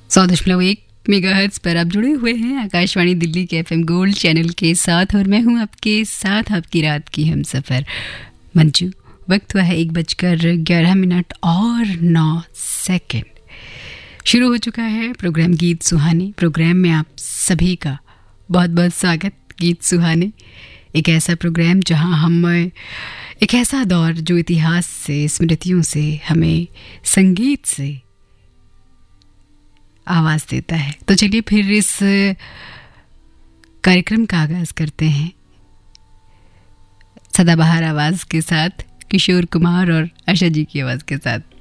100.1 megahertz पर आप जुड़े हुए हैं आकाशवाणी दिल्ली के एफएम गोल्ड चैनल के साथ और मैं हूं आपके साथ आपकी रात की हमसफर मंजू। वक्त हुआ है 1:11 और 9 शुरू हो चुका है प्रोग्राम गीत सुहाने। प्रोग्राम में आप सभी का बहुत बहुत स्वागत। गीत सुहाने एक ऐसा प्रोग्राम जहां हम एक ऐसा दौर जो इतिहास से, स्मृतियों से, हमें संगीत से आवाज़ देता है। तो चलिए फिर इस कार्यक्रम का आगाज़ करते हैं सदाबहार आवाज़ के साथ, किशोर कुमार और आशा जी की आवाज़ के साथ।